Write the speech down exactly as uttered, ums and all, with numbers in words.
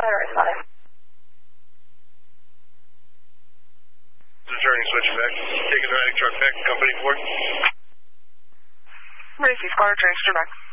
responding. Returning switch back. Taking the riding truck back to company four. Macy's, Squire, transfer back.